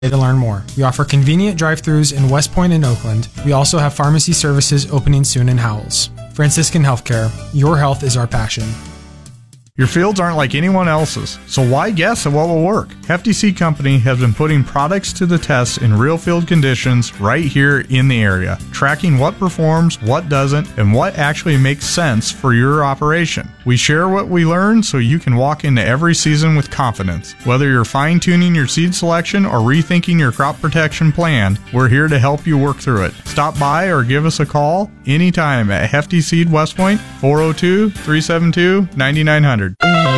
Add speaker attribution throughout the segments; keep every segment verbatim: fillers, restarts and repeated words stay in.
Speaker 1: To learn more. We offer convenient drive-thrus in West Point and Oakland. We also have pharmacy services opening soon in Howells. Franciscan Healthcare. Your health is our passion.
Speaker 2: Your fields aren't like anyone else's, so why guess at what will work? Hefty Seed Company has been putting products to the test in real field conditions right here in the area, tracking what performs, what doesn't, and what actually makes sense for your operation. We share what we learn so you can walk into every season with confidence. Whether you're fine-tuning your seed selection or rethinking your crop protection plan, we're here to help you work through it. Stop by or give us a call anytime at Hefty Seed West Point, four oh two, three seven two, nine nine hundred.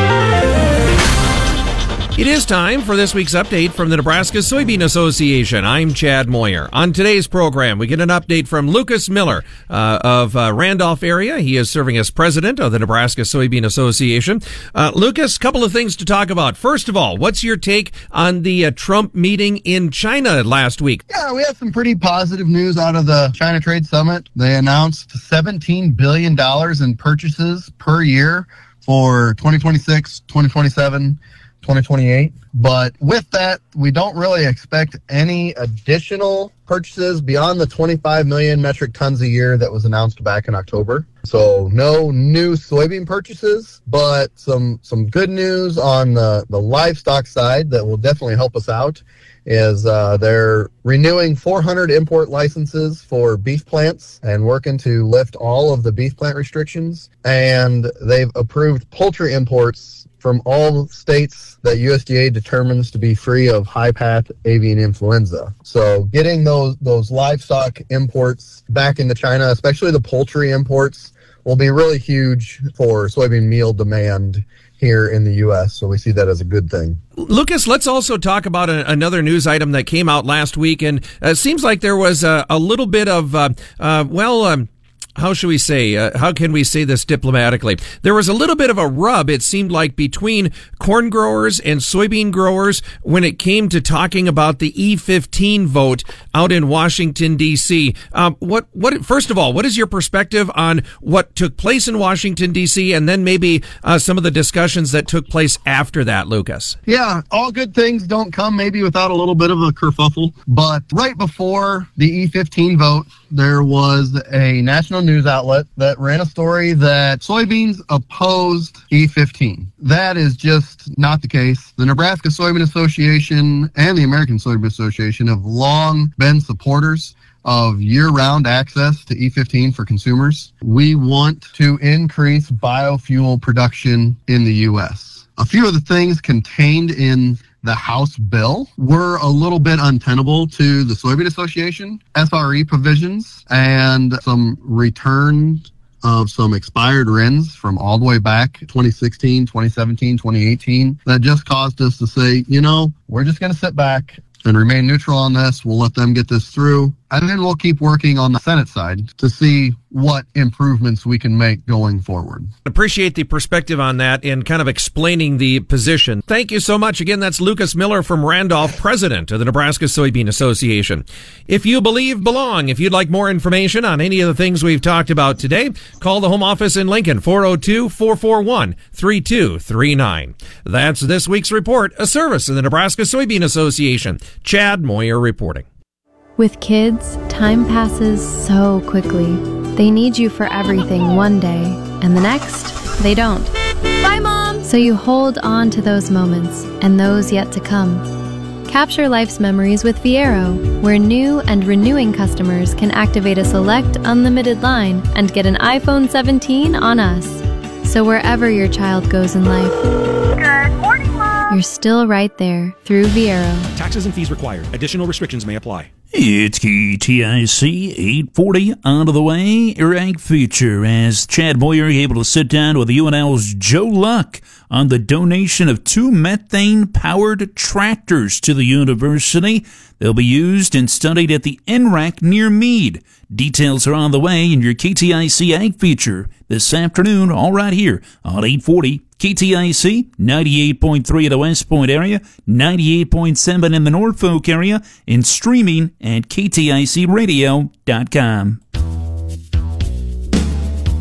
Speaker 3: It is time for this week's update from the Nebraska Soybean Association. I'm Chad Moyer. On today's program, we get an update from Lucas Miller uh, of uh, Randolph area. He is serving as president of the Nebraska Soybean Association. Uh, Lucas, a couple of things to talk about. First of all, what's your take on the uh, Trump meeting in China last week?
Speaker 4: Yeah, we had some pretty positive news out of the China Trade Summit. They announced seventeen billion dollars in purchases per year for twenty twenty-six, twenty twenty-seven, twenty twenty-eight. But with that, we don't really expect any additional purchases beyond the twenty-five million metric tons a year that was announced back in October. So no new soybean purchases, but some some good news on the, the livestock side that will definitely help us out is uh, they're renewing four hundred import licenses for beef plants and working to lift all of the beef plant restrictions. And they've approved poultry imports from all states that U S D A determines to be free of high-path avian influenza. So getting those those livestock imports back into China, especially the poultry imports, will be really huge for soybean meal demand here in the U S, so we see that as a good thing.
Speaker 3: Lucas, let's also talk about a, another news item that came out last week, and uh, it seems like there was a, a little bit of, uh, uh, well, um, how should we say, uh, how can we say this diplomatically? There was a little bit of a rub, it seemed like, between corn growers and soybean growers when it came to talking about the E fifteen vote out in Washington, D C. Um, what, what, first of all, what is your perspective on what took place in Washington, D C, and then maybe uh, some of the discussions that took place after that, Lucas?
Speaker 4: Yeah, all good things don't come maybe without a little bit of a kerfuffle, but right before the E fifteen vote, there was a national news outlet that ran a story that soybeans opposed E fifteen. That is just not the case. The Nebraska Soybean Association and the American Soybean Association have long been supporters of year-round access to E fifteen for consumers. We want to increase biofuel production in the U S. A few of the things contained in the House bill were a little bit untenable to the Soybean Association. S R E provisions and some return of some expired R I Ns from all the way back twenty sixteen, twenty seventeen, twenty eighteen that just caused us to say, you know, we're just going to sit back and remain neutral on this. We'll let them get this through. And then we'll keep working on the Senate side to see what improvements we can make going forward.
Speaker 3: Appreciate the perspective on that and kind of explaining the position. Thank you so much. Again, that's Lucas Miller from Randolph, president of the Nebraska Soybean Association. If you believe, belong. If you'd like more information on any of the things we've talked about today, call the home office in Lincoln, four oh two, four four one, three two three nine. That's this week's report, a service of the Nebraska Soybean Association. Chad Moyer reporting.
Speaker 5: With kids, time passes so quickly. They need you for everything one day, and the next, they don't. Bye, Mom! So you hold on to those moments, and those yet to come. Capture life's memories with Viero, where new and renewing customers can activate a select unlimited line and get an iPhone seventeen on us. So wherever your child goes in life, good morning, Mom! You're still right there through Viero.
Speaker 6: Taxes and fees required. Additional restrictions may apply.
Speaker 7: It's K T I C eight forty out of the way. Ag Future as Chad Moyer able to sit down with U N L's Joe Luck on the donation of two methane-powered tractors to the university. They'll be used and studied at the N R A C near Meade. Details are on the way in your K T I C Ag Feature this afternoon, all right here on eight forty. K T I C, ninety-eight point three in the West Point area, ninety-eight point seven in the Norfolk area, and streaming at K T I C radio dot com.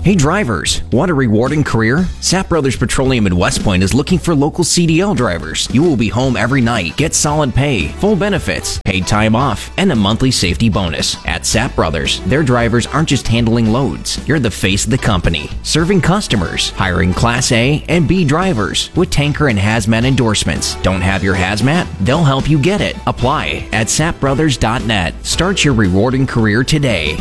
Speaker 8: Hey drivers, want a rewarding career? Sapp Brothers Petroleum in West Point is looking for local C D L drivers. You will be home every night, get solid pay, full benefits, paid time off, and a monthly safety bonus. At Sapp Brothers, their drivers aren't just handling loads. You're the face of the company, serving customers, hiring Class A and B drivers with tanker and hazmat endorsements. Don't have your hazmat? They'll help you get it. Apply at sapp brothers dot net. Start your rewarding career today.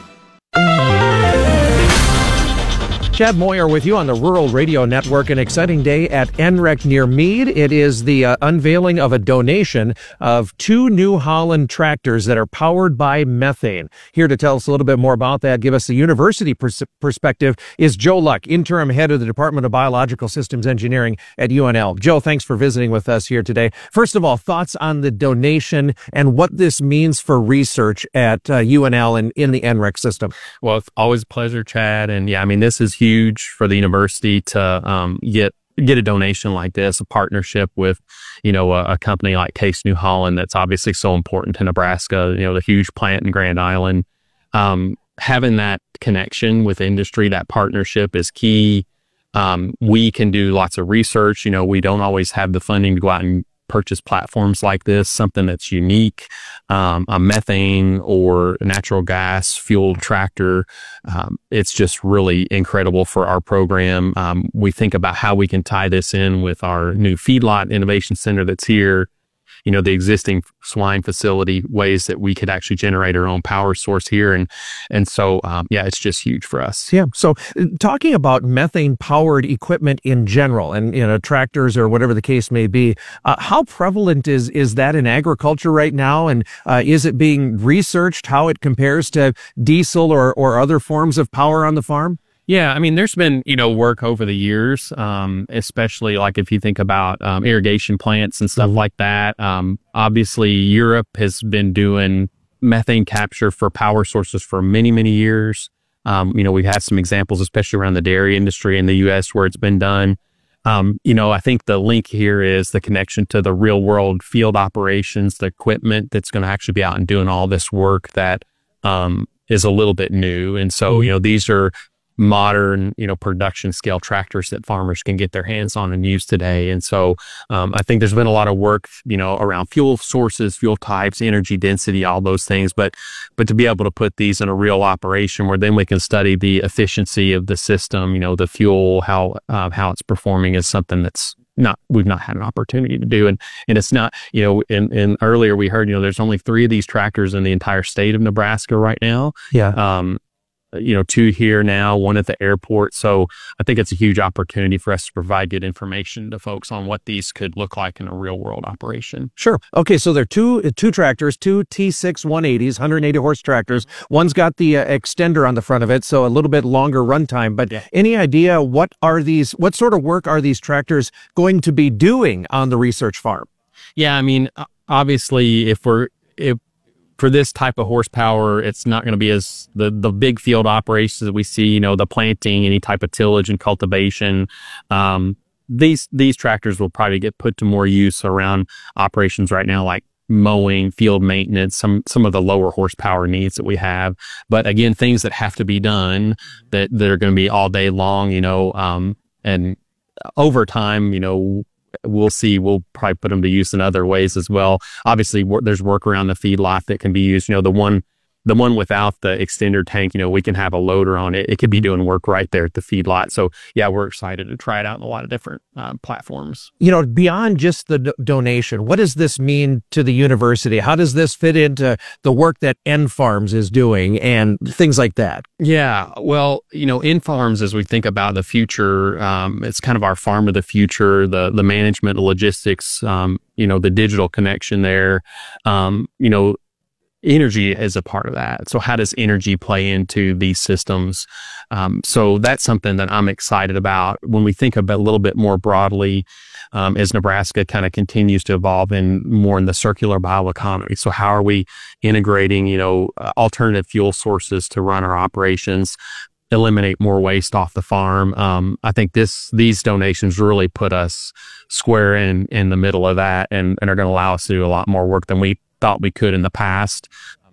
Speaker 3: Chad Moyer with you on the Rural Radio Network. An exciting day at N R E C near Mead. It is the uh, unveiling of a donation of two New Holland tractors that are powered by methane. Here to tell us a little bit more about that, give us a university pers- perspective, is Joe Luck, interim head of the Department of Biological Systems Engineering at U N L. Joe, thanks for visiting with us here today. First of all, thoughts on the donation and what this means for research at uh, U N L and in the N R E C system.
Speaker 9: Well, it's always a pleasure, Chad. And yeah, I mean, this is huge for the university to um, get get a donation like this, a partnership with, you know, a, a company like Case New Holland that's obviously so important to Nebraska, you know, the huge plant in Grand Island. Um, having that connection with industry, that partnership is key. Um, we can do lots of research. You know, we don't always have the funding to go out and purchase platforms like this, something that's unique, um, a methane or natural gas fueled tractor. Um, it's just really incredible for our program. Um, we think about how we can tie this in with our new feedlot innovation center that's here, you know, the existing swine facility, ways that we could actually generate our own power source here. And, and so, um, yeah, it's just huge for us.
Speaker 3: Yeah. So talking about methane powered equipment in general and, you know, tractors or whatever the case may be, uh, how prevalent is, is that in agriculture right now? And, uh, is it being researched how it compares to diesel or, or other forms of power on the farm?
Speaker 9: Yeah, I mean, there's been, you know, work over the years, um, especially like if you think about um, irrigation plants and stuff mm-hmm. like that. Um, obviously, Europe has been doing methane capture for power sources for many, many years. Um, you know, we've had some examples, especially around the dairy industry in the U S where it's been done. Um, you know, I think the link here is the connection to the real world field operations, the equipment that's going to actually be out and doing all this work that um, is a little bit new. And so, mm-hmm. you know, these are modern, you know, production scale tractors that farmers can get their hands on and use today. And so um, I think there's been a lot of work, you know, around fuel sources, fuel types, energy density, all those things. But but to be able to put these in a real operation where then we can study the efficiency of the system, you know, the fuel, how uh, how it's performing is something that's not we've not had an opportunity to do. And and it's not, you know, in, in earlier we heard, you know, there's only three of these tractors in the entire state of Nebraska right now.
Speaker 3: Yeah.
Speaker 9: Um, you know, two here now, one at the airport. So I think it's a huge opportunity for us to provide good information to folks on what these could look like in a real world operation.
Speaker 3: Sure. Okay. So there are two, two tractors, two T six one eighties, one hundred eighty horse tractors. One's got the uh, extender on the front of it, so a little bit longer runtime. But yeah. Any idea what are these, what sort of work are these tractors going to be doing on the research farm?
Speaker 9: Yeah. I mean, obviously if we're, if, for this type of horsepower, it's not going to be as the, the big field operations that we see, you know, the planting, any type of tillage and cultivation. Um, these, these tractors will probably get put to more use around operations right now, like mowing, field maintenance, some, some of the lower horsepower needs that we have. But again, things that have to be done that, that are going to be all day long, you know, um, and over time, you know, we'll see, we'll probably put them to use in other ways as well. Obviously, wor- there's work around the feedlot that can be used. You know, the one, the one without the extender tank, you know, we can have a loader on it. It could be doing work right there at the feedlot. So yeah, we're excited to try it out in a lot of different uh, platforms.
Speaker 3: You know, beyond just the do- donation, what does this mean to the university? How does this fit into the work that N Farms is doing and things like that?
Speaker 9: Yeah, well, you know, N Farms, as we think about the future, um, it's kind of our farm of the future, the the management, the logistics, um, you know, the digital connection there, um, you know, energy is a part of that. So how does energy play into these systems? Um, so that's something that I'm excited about when we think about a little bit more broadly, um, as Nebraska kind of continues to evolve in more in the circular bioeconomy. So how are we integrating, you know, uh, alternative fuel sources to run our operations, eliminate more waste off the farm? Um, I think this, these donations really put us square in, in the middle of that and, and are going to allow us to do a lot more work than we thought we could in the past.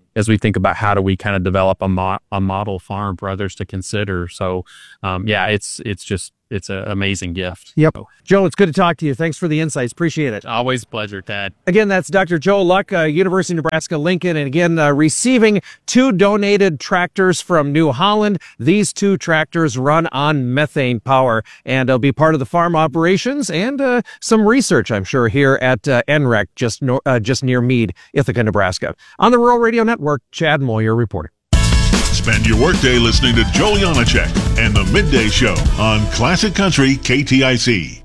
Speaker 9: as we think about how do we kind of develop a, mo- a model farm for others to consider. So, um, yeah, it's it's just it's an amazing gift.
Speaker 10: Yep.
Speaker 9: So,
Speaker 10: Joe, it's good to talk to you. Thanks for the insights. Appreciate it.
Speaker 9: always a pleasure, Tad.
Speaker 10: Again, that's Doctor Joe Luck, uh, University of Nebraska-Lincoln, and again, uh, receiving two donated tractors from New Holland. These two tractors run on methane power, and they'll be part of the farm operations and uh, some research, I'm sure, here at uh, N R E C, just, no, uh, just near Mead, Ithaca, Nebraska. On the Rural Radio Network, Chad Moyer reporting.
Speaker 11: Spend your workday listening to Joe Yanacek and the Midday Show on Classic Country K T I C.